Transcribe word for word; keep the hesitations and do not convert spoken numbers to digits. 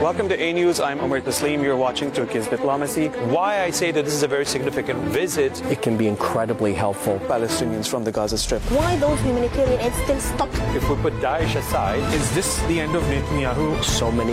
Welcome to A News. I'm Omar Taslim. You're watching Turkey's Diplomacy. Why I say that this is a very significant visit. It can be incredibly helpful. Palestinians from the Gaza Strip. Why those humanitarian aids still stuck? If we put Daesh aside, Is this the end of Netanyahu? So many